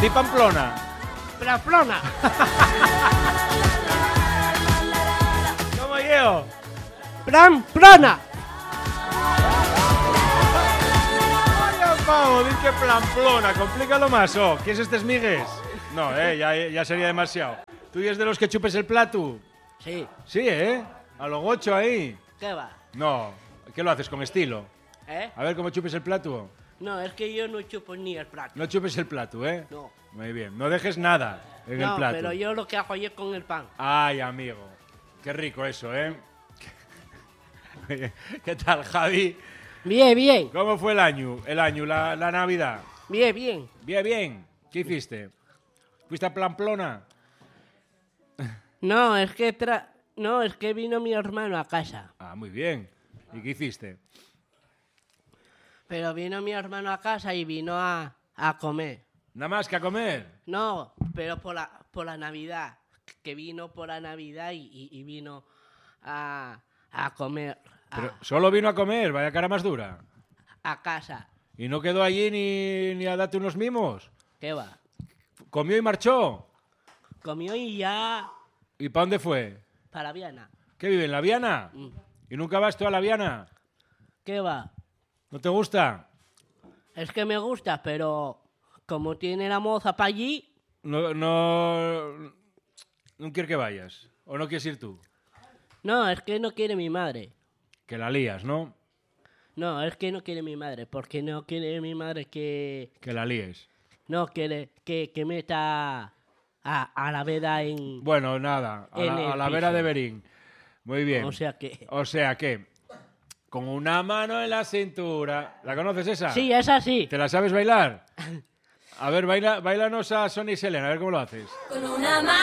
Di Pamplona. Pamplona. ¿Cómo yo? Pamplona. Vaya pavo, di que Pamplona. Complícalo más, oh. ¿Qué es este Migues? No, ya sería demasiado. ¿Tú y es de los que chupes el plato? Sí. Sí, a lo gocho ahí. ¿Qué va? No, ¿qué lo haces con estilo? ¿Eh? A ver cómo chupes el plato. No, es que yo no chupo ni el plato. No chupes el plato, ¿eh? No. Muy bien, no dejes nada en el plato. Pero yo lo que hago es con el pan. Ay, amigo, qué rico eso, ¿eh? ¿Qué tal, Javi? Bien, bien. ¿Cómo fue el año, la Navidad? Bien, bien. Bien. ¿Qué hiciste? ¿Fuiste a Pamplona? No, es que vino mi hermano a casa. Ah, muy bien. ¿Y qué hiciste? Pero vino mi hermano a casa y vino a comer. ¿Nada más que a comer? No, pero por la Navidad. Que vino por la Navidad y vino a comer Pero solo vino a comer, vaya cara más dura. a casa. ¿Y no quedó allí ni a darte unos mimos? ¿Qué va? ¿Comió y marchó? Comió y ya ¿Y para dónde fue? para Viana. ¿Qué vive, en La Viana? ¿Y nunca vas tú a La Viana? ¿Qué va? ¿No te gusta? Es que me gusta, pero como tiene la moza para allí, No quiero que vayas. ¿O no quieres ir tú? no, es que no quiere mi madre. Que la lías, ¿no? No, es que no quiere mi madre, porque no quiere mi madre que Que la líes. no quiere que meta a la veda en... Bueno, nada, a la vera piso. de Berín. Muy bien. O sea que... Con una mano en la cintura. ¿La conoces esa? Sí, es así. ¿Te la sabes bailar? A ver, bailanos a Sonia y Selena, a ver cómo lo haces. Con una mano